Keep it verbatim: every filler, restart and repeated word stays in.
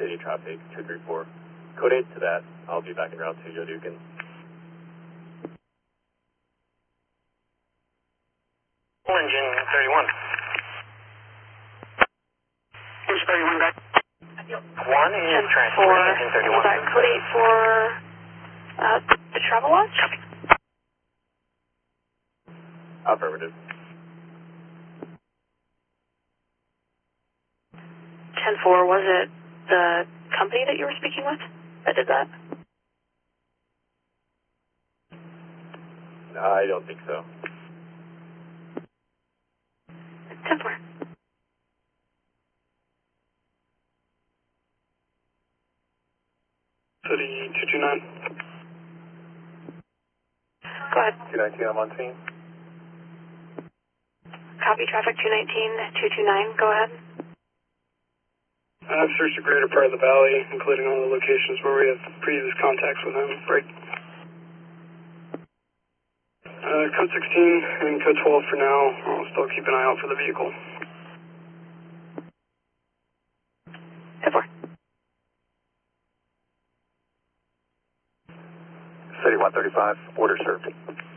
city traffic two three four. Code eight to that. I'll be back en route to Yodukin. Engine thirty-one. Engine thirty-one back. One is transporting engine thirty-one. Sorry, code eight for uh, the travel watch? Affirmative. ten four, was it the company that you were speaking with that did that? I don't think so. ten four. City two two nine. Go ahead. two nineteen, I'm on scene. Copy traffic two nineteen, two two nine, go ahead. I've searched a greater part of the valley, including all the locations where we have previous contacts with him. Break. Uh, code sixteen and code twelve for now. I'll still keep an eye out for the vehicle. ten four. City one thirty-five, order served.